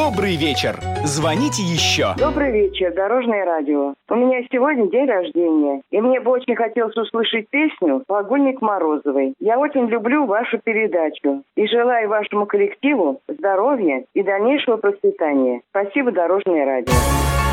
Добрый вечер. Звоните еще. Добрый вечер, Дорожное радио. У меня сегодня день рождения, и мне бы очень хотелось услышать песню «Вагонник Морозовой». Я очень люблю вашу передачу и желаю вашему коллективу здоровья и дальнейшего процветания. Спасибо, Дорожное радио.